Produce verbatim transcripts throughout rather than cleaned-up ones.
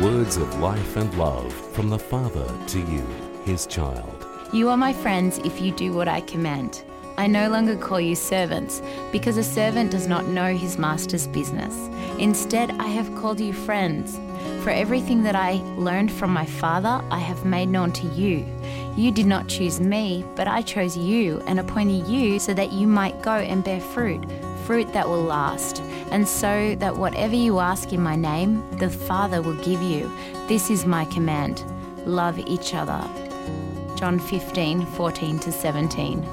Words of life and love from the Father to you, his child. You are my friends if you do what I command. I no longer call you servants, because a servant does not know his master's business. Instead, I have called you friends. For everything that I learned from my Father, I have made known to you. You did not choose me, but I chose you and appointed you so that you might go and bear fruit, fruit that will last, and so that whatever you ask in my name, the Father will give you. This is my command. Love each other. John fifteen, fourteen to seventeen.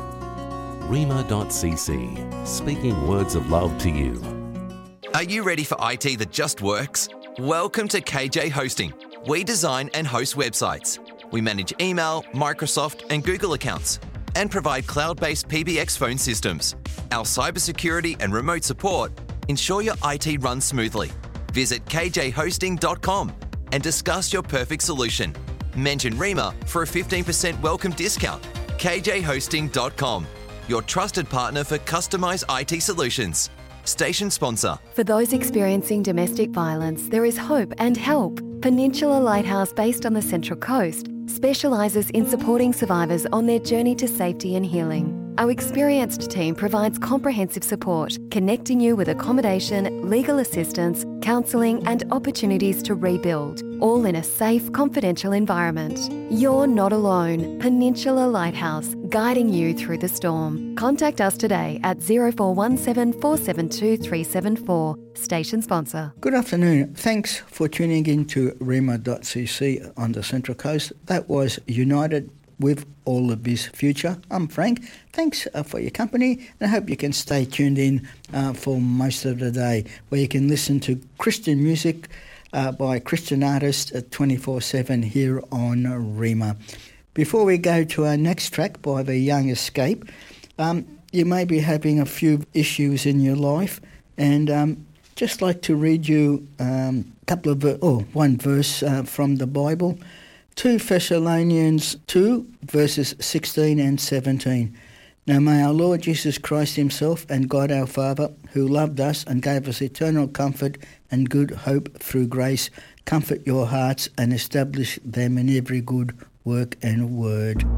Rhema dot c c, speaking words of love to you. Are you ready for I T that just works? Welcome to K J Hosting. We design and host websites. We manage email, Microsoft and Google accounts and provide cloud-based P B X phone systems. Our cybersecurity and remote support ensure your I T runs smoothly. Visit k j hosting dot com and discuss your perfect solution. Mention Rhema for a fifteen percent welcome discount. k j hosting dot com, your trusted partner for customized I T solutions. Station sponsor. For those experiencing domestic violence, there is hope and help. Peninsula Lighthouse, based on the Central Coast, specialises in supporting survivors on their journey to safety and healing. Our experienced team provides comprehensive support, connecting you with accommodation, legal assistance, counselling and opportunities to rebuild, all in a safe, confidential environment. You're not alone. Peninsula Lighthouse, guiding you through the storm. Contact us today at zero four one seven, four seven two, three seven four. Station sponsor. Good afternoon. Thanks for tuning in to Rhema dot c c on the Central Coast. That was United with All of His Future. I'm Frank. Thanks uh, for your company, and I hope you can stay tuned in uh, for most of the day, where you can listen to Christian music uh, by Christian artists at twenty-four seven here on Rhema. Before we go to our next track by The Young Escape, um, you may be having a few issues in your life, and um, just like to read you a um, couple of, oh, one verse uh, from the Bible. Second Thessalonians two, verses sixteen and seventeen. Now may our Lord Jesus Christ himself and God our Father, who loved us and gave us eternal comfort and good hope through grace, comfort your hearts and establish them in every good work and word.